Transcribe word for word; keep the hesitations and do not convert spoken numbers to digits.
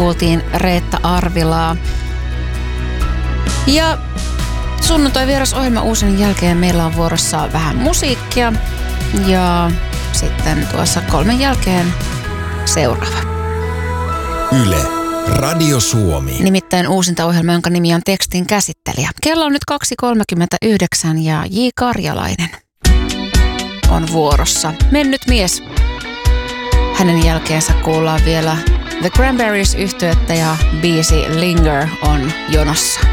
kuultiin Reetta Arvilaa. Ja sunnuntai vieras ohjelma uusien jälkeen meillä on vuorossa vähän musiikkia. Ja sitten tuossa kolmen jälkeen seuraava. Yle, Radio Suomi. Nimittäin uusinta ohjelma, jonka nimi on Tekstin käsittelijä. Kello on nyt kaksi kolmekymmentäyhdeksän ja J. Karjalainen on vuorossa. Mennyt mies. Hänen jälkeensä kuullaan vielä The Cranberries -yhtyettä ja biisi Linger on jonossa.